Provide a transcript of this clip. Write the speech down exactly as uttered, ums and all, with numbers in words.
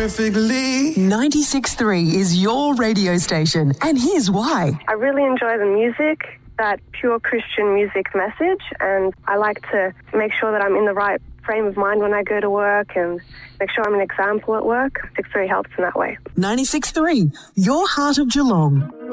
perfectly. ninety-six point three is your radio station, and here's why. I really enjoy the music, that pure Christian music message, and I like to make sure that I'm in the right frame of mind when I go to work and make sure I'm an example at work. six three helps in that way. ninety-six point three, your heart of Geelong.